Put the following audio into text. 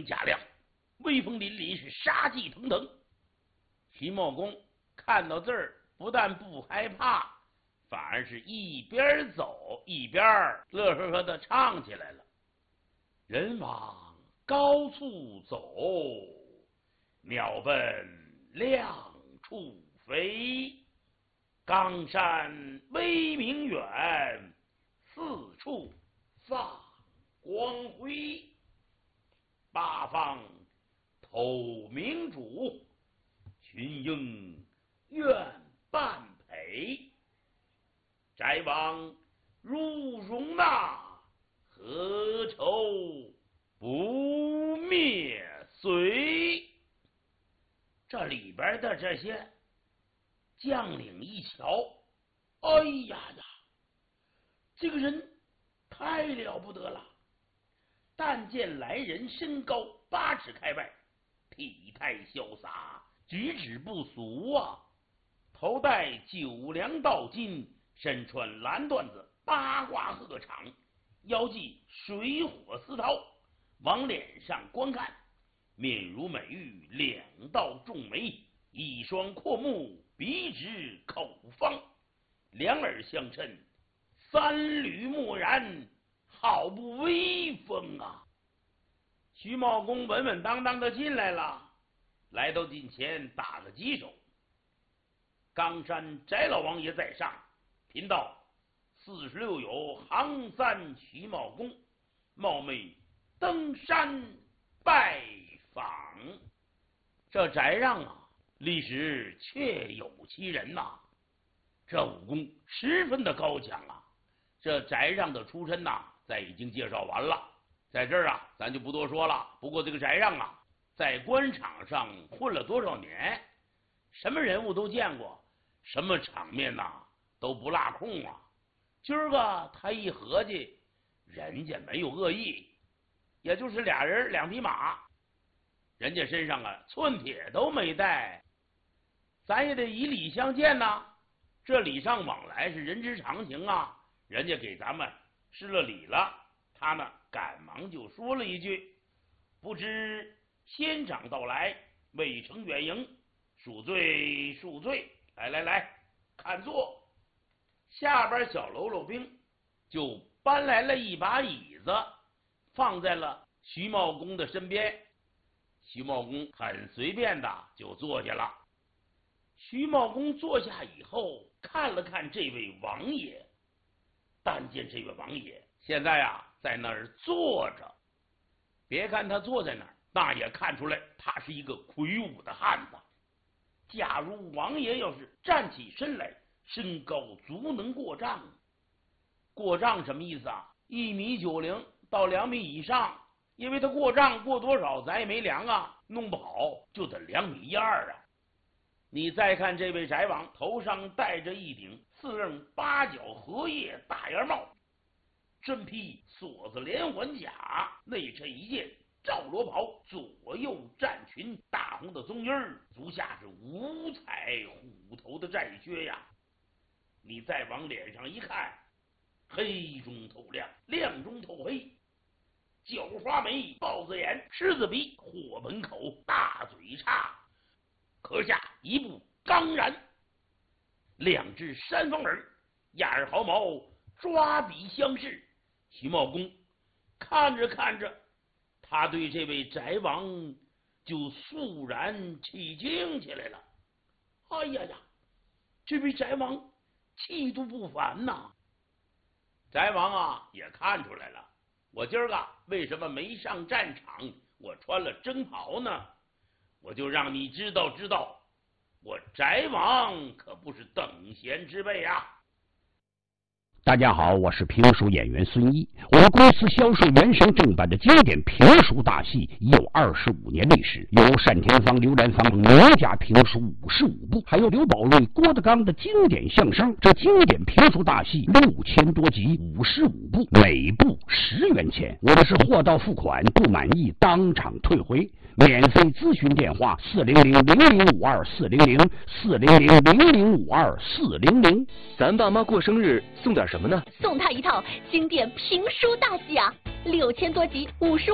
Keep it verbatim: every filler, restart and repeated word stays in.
兵加亮，威风凛凛，是杀气腾腾。徐茂公看到这儿，不但不害怕，反而是一边走一边乐呵呵的唱起来了。人往高处走，鸟奔亮处飞，冈山威名远，四处放光辉。八方投明主，群英愿伴陪。翟王如容纳，何愁不灭隋。这里边的这些将领一瞧，哎呀呀，这个人太了不得了！但见来人身高八尺开外，体态潇洒，举止不俗啊！头戴九梁道巾，身穿蓝缎子八卦鹤氅，腰系水火丝绦，往脸上观看，面如美玉，两道重眉，一双阔目，鼻直口方，两耳相称，三缕漠然，好不威风啊！徐茂公稳稳当当的进来了，来到近前打个稽首。冈山翟老王爷在上，贫道四十六友行三徐茂公，冒昧登山拜访。这翟让啊，历史确有其人呐、啊，这武功十分的高强啊。这翟让的出身呐、啊，咱已经介绍完了，在这儿啊，咱就不多说了。不过这个翟让啊，在官场上混了多少年，什么人物都见过，什么场面呐、啊、都不落空啊。今儿个他一合计，人家没有恶意，也就是俩人两匹马，人家身上啊寸铁都没带，咱也得以礼相见呐。这礼尚往来是人之常情啊。人家给咱们施了礼了，他呢赶忙就说了一句：“不知仙长到来，未成远迎，恕罪恕罪。来来来，看坐。”下边小喽啰兵就搬来了一把椅子，放在了徐茂公的身边。徐茂公很随便的就坐下了。徐茂公坐下以后，看了看这位王爷，但见这位王爷现在啊在那儿坐着，别看他坐在那儿，那也看出来他是一个魁梧的汉子。假如王爷要是站起身来，身高足能过丈。过丈什么意思啊？一米九零到两米以上，因为他过丈过多少咱也没量啊，弄不好就得两米一二啊。你再看这位翟王，头上戴着一顶四棱八角荷叶大檐帽，身披锁子连环甲，内衬一件罩罗袍，左右战裙，大红的棕衣儿，足下是五彩虎头的战靴呀。你再往脸上一看，黑中透亮，亮中透黑，角花眉，豹子眼，狮子鼻，火盆口，大嘴叉，刻下一部钢髯，两只山峰耳，压耳毫毛，抓笔相视。徐茂公看着看着，他对这位翟王就肃然起敬起来了。哎呀呀，这位翟王气度不凡呐！翟王啊也看出来了，我今儿个为什么没上战场，我穿了征袍呢？我就让你知道知道，我翟王可不是等闲之辈啊！ 大家好，我是评书演员孙一。我们公司销售原声正版的经典评书大戏已有二十五年历史，有单田芳、刘兰芳名家评书五十五部，还有刘宝瑞、郭德纲的经典相声。这经典评书大戏六千多集，五十五部，每部十元钱。我们是货到付款，不满意当场退回。免费咨询电话：四零零零零五二四零零四零零零零五二四零零。 咱爸妈过生日送点什么呢？ 送他一套经典评书大戏啊，六千多集，五十